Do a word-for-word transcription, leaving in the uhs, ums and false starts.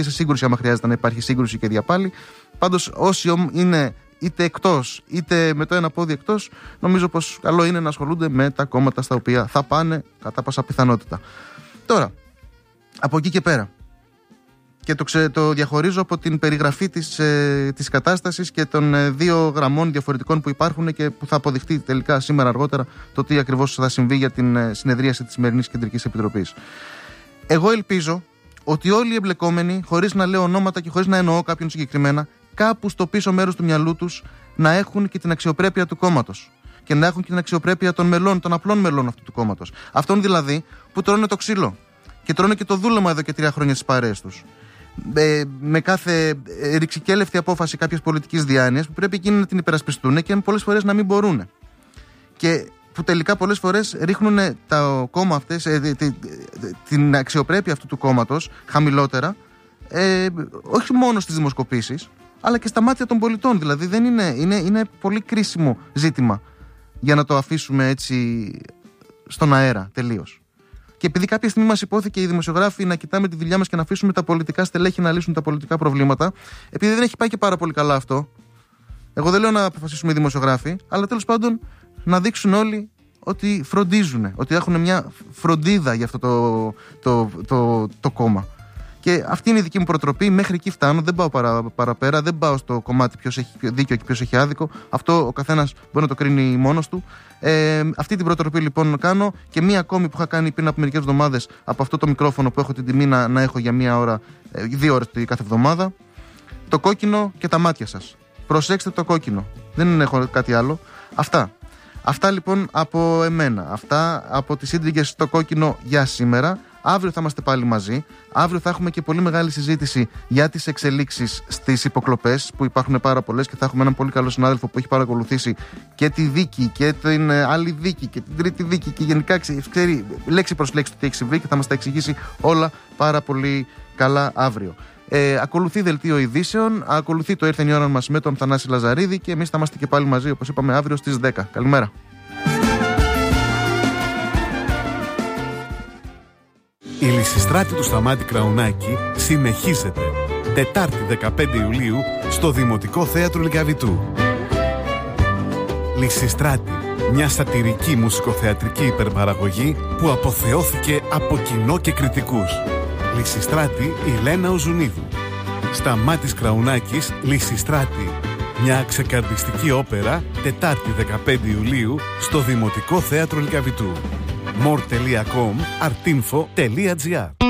και σε σύγκρουση, άμα χρειάζεται να υπάρχει σύγκρουση και διαπάλη. Πάντως, όσοι είναι είτε εκτός είτε με το ένα πόδι εκτός, νομίζω πως καλό είναι να ασχολούνται με τα κόμματα στα οποία θα πάνε κατά πάσα πιθανότητα. Τώρα, από εκεί και πέρα, και το, ξε, το διαχωρίζω από την περιγραφή της, ε, της κατάστασης και των ε, δύο γραμμών διαφορετικών που υπάρχουν και που θα αποδειχτεί τελικά σήμερα αργότερα το τι ακριβώς θα συμβεί για την ε, συνεδρίαση της σημερινής Κεντρικής Επιτροπής. Εγώ ελπίζω ότι όλοι οι εμπλεκόμενοι, χωρίς να λέω ονόματα και χωρίς να εννοώ κάποιον συγκεκριμένα, κάπου στο πίσω μέρος του μυαλού τους να έχουν και την αξιοπρέπεια του κόμματος. Και να έχουν και την αξιοπρέπεια των μελών, των απλών μελών αυτού του κόμματος. Αυτών δηλαδή που τρώνε το ξύλο και τρώνε και το δούλεμα εδώ και τρία χρόνια στις παρέες τους. Ε, με κάθε ρηξικέλευτη απόφαση κάποιες πολιτικές διάνοιες που πρέπει εκείνοι να την υπερασπιστούν και πολλές φορές να μην μπορούν. Και που τελικά πολλές φορές ρίχνουν τα κόμμα αυτές, ε, τη, τη, την αξιοπρέπεια αυτού του κόμματος χαμηλότερα, ε, όχι μόνο στις δημοσκοπήσεις, αλλά και στα μάτια των πολιτών. Δηλαδή δεν είναι, είναι, είναι πολύ κρίσιμο ζήτημα για να το αφήσουμε έτσι στον αέρα τελείως. Και επειδή κάποια στιγμή μας υπόθηκε οι δημοσιογράφοι να κοιτάμε τη δουλειά μας και να αφήσουμε τα πολιτικά στελέχη να λύσουν τα πολιτικά προβλήματα, επειδή δεν έχει πάει και πάρα πολύ καλά αυτό, εγώ δεν λέω να αποφασίσουμε οι δημοσιογράφοι, αλλά τέλος πάντων να δείξουν όλοι ότι φροντίζουν, ότι έχουν μια φροντίδα για αυτό το, το, το, το, το κόμμα. Και αυτή είναι η δική μου προτροπή. Μέχρι εκεί φτάνω. Δεν πάω παρα, παραπέρα. Δεν πάω στο κομμάτι ποιος έχει δίκιο και ποιος έχει άδικο. Αυτό ο καθένας μπορεί να το κρίνει μόνος του. Ε, αυτή την προτροπή λοιπόν κάνω. Και μία ακόμη που είχα κάνει πριν από μερικές εβδομάδες από αυτό το μικρόφωνο που έχω την τιμή να, να έχω για μία ώρα, δύο ώρες κάθε εβδομάδα. Το κόκκινο και τα μάτια σας. Προσέξτε το κόκκινο. Δεν έχω κάτι άλλο. Αυτά. Αυτά λοιπόν από εμένα. Αυτά από τις ίντριγκες στο κόκκινο για σήμερα. Αύριο θα είμαστε πάλι μαζί. Αύριο θα έχουμε και πολύ μεγάλη συζήτηση για τις εξελίξεις στις υποκλοπές, που υπάρχουν πάρα πολλές, και θα έχουμε έναν πολύ καλό συνάδελφο που έχει παρακολουθήσει και τη δίκη και την άλλη δίκη και την τρίτη δίκη και γενικά ξέρει λέξη προς λέξη το τι έχει συμβεί και θα μας τα εξηγήσει όλα πάρα πολύ καλά αύριο. Ε, ακολουθεί δελτίο ειδήσεων, ακολουθεί το ήρθε η ώρα μας με τον Θανάση Λαζαρίδη και εμείς θα είμαστε και πάλι μαζί, όπως είπαμε, αύριο στις δέκα. Καλημέρα. Η Λυσιστράτη του Σταμάτη Κραουνάκη συνεχίζεται. Τετάρτη δεκαπέντε Ιουλίου στο Δημοτικό Θέατρο Λυκαβητού. Λυσιστράτη, μια σατιρική μουσικοθεατρική υπερπαραγωγή που αποθεώθηκε από κοινό και κριτικούς. Λυσιστράτη Ηλένα Οζουνίδου. Σταμάτης Κραουνάκης, Λυσιστράτη. Μια ξεκαρδιστική όπερα, Τετάρτη δεκαπέντε Ιουλίου στο Δημοτικό Θέατρο Λυκαβητού. more τελεία com artinfo τελεία gr